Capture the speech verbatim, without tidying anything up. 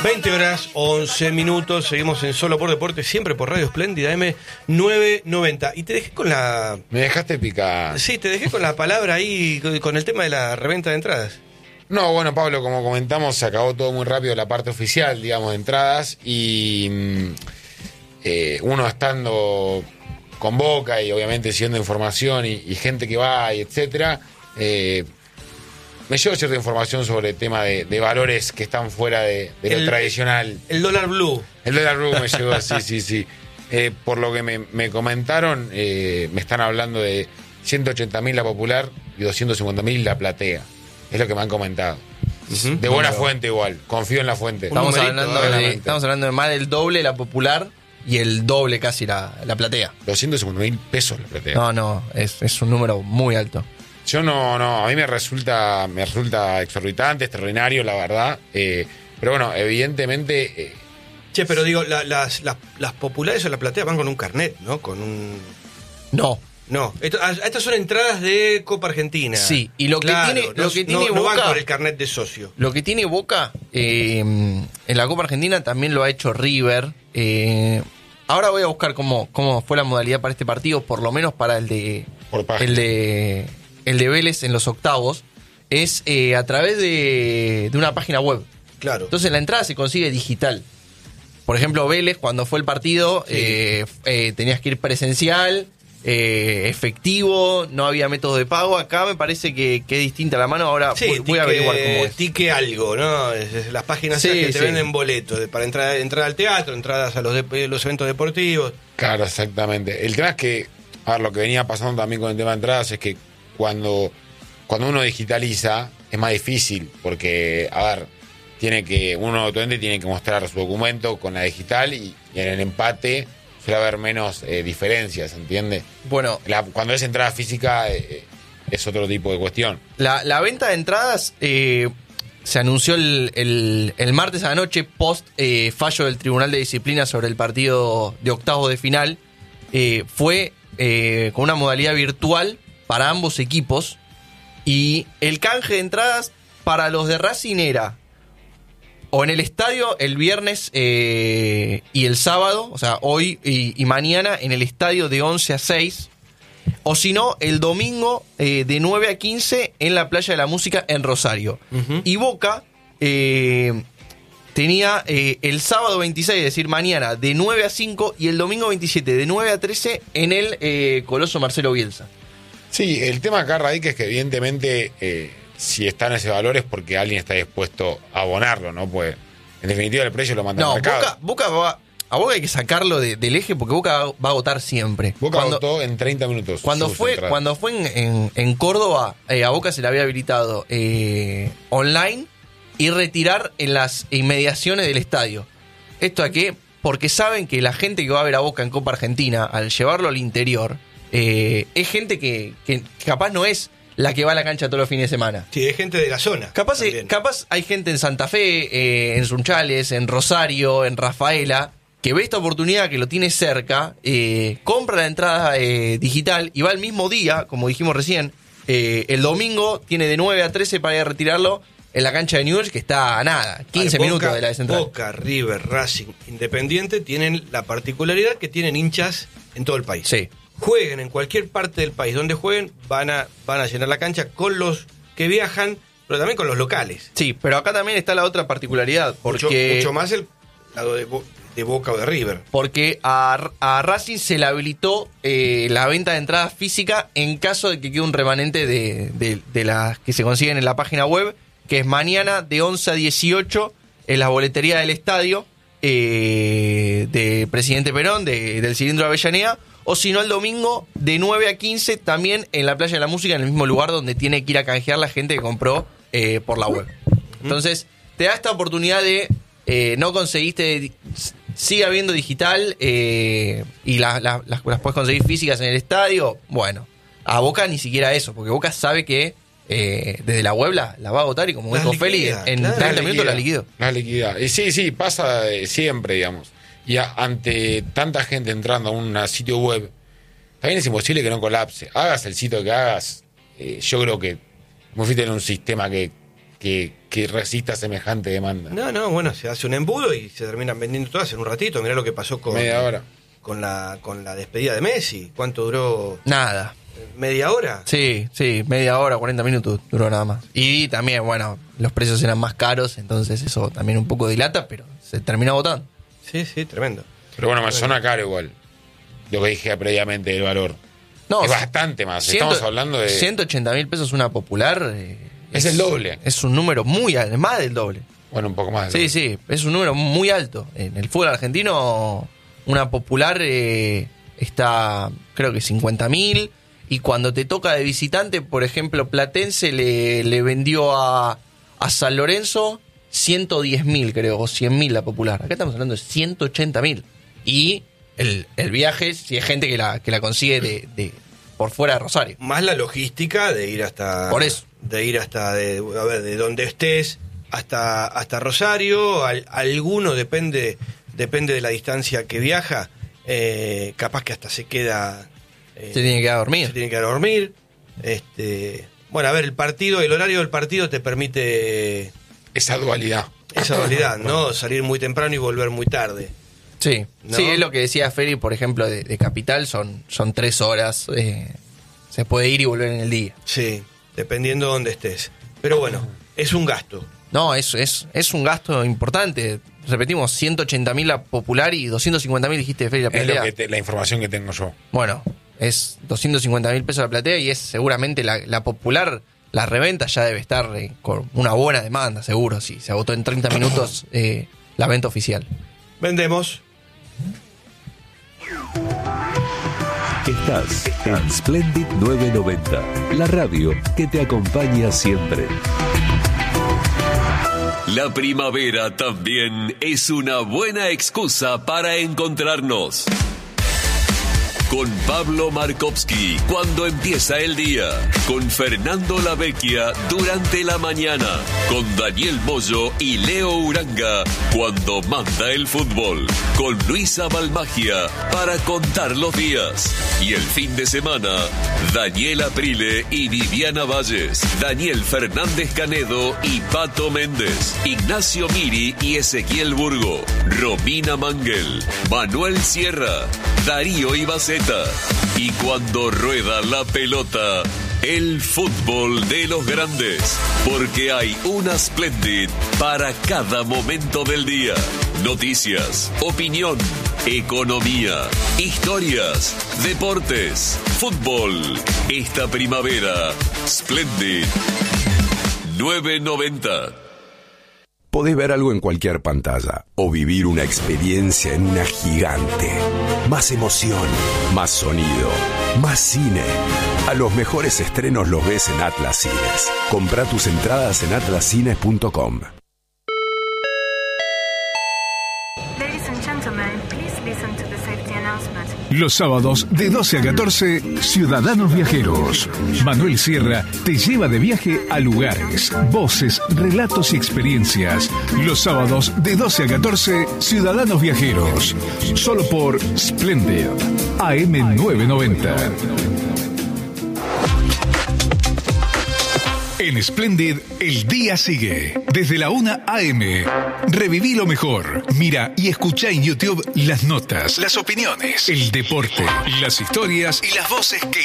veinte horas, once minutos, seguimos en Solo por Deporte, siempre por Radio Espléndida M novecientos noventa. Y te dejé con la... Me dejaste picar. Sí, te dejé con la palabra ahí, con el tema de la reventa de entradas. No, bueno, Pablo, como comentamos, se acabó todo muy rápido la parte oficial, digamos, de entradas. Y eh, uno estando con Boca y obviamente siguiendo información y, y gente que va y etcétera, eh, me llevo cierta información sobre el tema de, de valores que están fuera de, de lo el, tradicional. El dólar blue. El dólar blue me llegó, sí, sí, sí. Eh, por lo que me, me comentaron, eh, me están hablando de ciento ochenta mil la popular y doscientos cincuenta mil la platea. Es lo que me han comentado. Uh-huh. De buena bueno. fuente igual, confío en la fuente. Estamos, hablando de, estamos hablando de más del doble la popular y el doble casi la, la platea. doscientos cincuenta mil pesos la platea. No, no, es, es un número muy alto. Yo no, no, a mí me resulta me resulta exorbitante, extraordinario, la verdad. Eh, pero bueno, evidentemente... Eh, che, pero digo, la, las, las, las populares o la platea van con un carnet, ¿no? Con un... No. No, esto, estas son entradas de Copa Argentina. Sí, y lo que claro, tiene, no, lo que tiene no, Boca... No van con el carnet de socio. Lo que tiene Boca, eh, en la Copa Argentina también lo ha hecho River. Eh, ahora voy a buscar cómo, cómo fue la modalidad para este partido, por lo menos para el de... Por el de... el de Vélez en los octavos, es eh, a través de, de una página web. Claro. Entonces la entrada se consigue digital. Por ejemplo, Vélez, cuando fue el partido, sí. eh, eh, tenías que ir presencial, eh, efectivo, no había método de pago. Acá me parece que, que es distinta la mano. Ahora sí, voy, tique, voy a averiguar cómo es. Tique algo, ¿no? Es, es las páginas sí, que te sí. venden boletos de, para entrar, entrar al teatro, entradas a los, de, los eventos deportivos. Claro, exactamente. El tema es que, a ver, lo que venía pasando también con el tema de entradas es que Cuando, cuando uno digitaliza es más difícil porque, a ver, tiene que uno actualmente tiene que mostrar su documento con la digital y, y en el empate suele haber menos eh, diferencias, ¿entiendes? Bueno, la, cuando es entrada física eh, es otro tipo de cuestión. La, la venta de entradas eh, se anunció el, el, el martes a la noche post eh, fallo del Tribunal de Disciplina sobre el partido de octavos de final. Eh, fue eh, con una modalidad virtual para ambos equipos, y el canje de entradas para los de Racing era o en el estadio el viernes eh, y el sábado, o sea, hoy y, y mañana en el estadio de once a seis, o si no, el domingo eh, de nueve a quince en la Playa de la Música en Rosario. Uh-huh. Y Boca eh, tenía eh, el sábado veintiséis, es decir, mañana, de nueve a cinco, y el domingo veintisiete, de nueve a trece en el eh, Coloso Marcelo Bielsa. Sí, el tema acá radica es que evidentemente eh, si está en ese valor es porque alguien está dispuesto a abonarlo, ¿no? Pues en definitiva el precio lo manda no, al mercado. Boca, Boca va, a Boca hay que sacarlo de, del eje porque Boca va a agotar siempre. Boca cuando, agotó en treinta minutos. Cuando fue, cuando fue en, en, en Córdoba, eh, a Boca se le había habilitado eh, online y retirar en las inmediaciones del estadio. ¿Esto a qué? Porque saben que la gente que va a ver a Boca en Copa Argentina, al llevarlo al interior, Eh, es gente que, que capaz no es la que va a la cancha todos los fines de semana. Sí, es gente de la zona. Capaz, eh, capaz hay gente en Santa Fe, eh, en Sunchales, en Rosario, en Rafaela, que ve esta oportunidad, que lo tiene cerca, eh, compra la entrada eh, digital y va el mismo día, como dijimos recién. Eh, el domingo tiene de nueve a trece para ir a retirarlo en la cancha de Newell's, que está a nada, quince Boca, minutos de la descentrada. Boca, River, Racing, Independiente tienen la particularidad que tienen hinchas en todo el país. Sí. Jueguen en cualquier parte del país donde jueguen, van a, van a llenar la cancha con los que viajan, pero también con los locales. Sí, pero acá también está la otra particularidad, porque mucho, mucho más el lado de, de Boca o de River. Porque a, a Racing se le habilitó eh, la venta de entradas física en caso de que quede un remanente de, de, de las que se consiguen en la página web, que es mañana de once a dieciocho en la boletería del estadio eh, de Presidente Perón, de, del Cilindro de Avellaneda. O si no, el domingo de nueve a quince también en la Playa de la Música, en el mismo lugar donde tiene que ir a canjear la gente que compró eh, por la web. Entonces, te da esta oportunidad de eh, no conseguiste, sigue habiendo digital eh, y la, la, las, las puedes conseguir físicas en el estadio. Bueno, a Boca ni siquiera eso, porque Boca sabe que eh, desde la web la, la va a agotar y como dijo Feli, en claro, treinta minutos la liquidó. La liquida. Y sí, sí, pasa eh, siempre, digamos. Y a, ante tanta gente entrando a un sitio web, también es imposible que no colapse. Hagas el sitio que hagas, eh, yo creo que Muffi tiene un sistema que, que, que resista semejante demanda. No, no, bueno, se hace un embudo y se terminan vendiendo todas en un ratito. Mirá lo que pasó con, Media hora. con, la, con la despedida de Messi. ¿Cuánto duró? Nada. ¿Media hora? Sí, sí, media hora, cuarenta minutos duró nada más. Y también, bueno, los precios eran más caros, entonces eso también un poco dilata, pero se termina agotando. Sí, sí, tremendo. Pero bueno, me suena caro igual. Lo que dije previamente del valor. No, es bastante más. Estamos hablando de... ciento ochenta mil pesos una popular. Eh, es, es el doble. Es un número muy alto, más del doble. Bueno, un poco más. Sí, sí, es un número muy alto. En el fútbol argentino, una popular eh, está, creo que cincuenta mil. Y cuando te toca de visitante, por ejemplo, Platense le, le vendió a, a San Lorenzo ciento diez mil, creo, o cien mil la popular. Acá estamos hablando de ciento ochenta mil. Y el, el viaje, si hay gente que la, que la consigue de, de por fuera de Rosario. Más la logística de ir hasta... Por eso. De ir hasta, de, a ver, de donde estés hasta, hasta Rosario. Al, alguno, depende, depende de la distancia que viaja, eh, capaz que hasta se queda... Eh, se tiene que quedar a dormir. Se tiene que quedar a dormir. Este, bueno, a ver, el partido, el horario del partido te permite... Esa dualidad. Esa dualidad, ¿no? Salir muy temprano y volver muy tarde. Sí, ¿no? Sí, es lo que decía Feri, por ejemplo, de, de Capital, son, son tres horas. Eh, se puede ir y volver en el día. Sí, dependiendo de dónde estés. Pero bueno, es un gasto. No, es, es, es un gasto importante. Repetimos, ciento ochenta mil la popular y doscientos cincuenta mil dijiste de Feri la Es platea. lo que te, la información que tengo yo. Bueno, es doscientos cincuenta mil pesos la platea y es seguramente la, la popular. La reventa ya debe estar eh, con una buena demanda, seguro. Si se agotó en treinta minutos eh, la venta oficial. Vendemos. Estás en Splendid novecientos noventa, la radio que te acompaña siempre. La primavera también es una buena excusa para encontrarnos. Con Pablo Markovsky cuando empieza el día, con Fernando Lavecchia durante la mañana, con Daniel Moyo y Leo Uranga cuando manda el fútbol, con Luisa Balmagia para contar los días. Y el fin de semana, Daniel Aprile y Viviana Valles, Daniel Fernández Canedo y Pato Méndez, Ignacio Miri y Ezequiel Burgo, Romina Mangel, Manuel Sierra, Darío Ibaceta. Y cuando rueda la pelota, el fútbol de los grandes, porque hay una Splendid para cada momento del día. Noticias, opinión, economía, historias, deportes, fútbol. Esta primavera, Splendid novecientos noventa. Podés ver algo en cualquier pantalla o vivir una experiencia en una gigante. Más emoción, más sonido, más cine. A los mejores estrenos los ves en Atlas Cines. Comprá tus entradas en atlas cines punto com. Ladies and gentlemen, please listen to the safety announcement. Los sábados de doce a catorce, Ciudadanos Viajeros. Manuel Sierra te lleva de viaje a lugares, voces, relatos y experiencias. Los sábados de doce a catorce, Ciudadanos Viajeros. Solo por Splendid, A M novecientos noventa. En Splendid, el día sigue. Desde la una a eme. Reviví lo mejor. Mira y escucha en YouTube las notas, las opiniones, el deporte, las historias y las voces que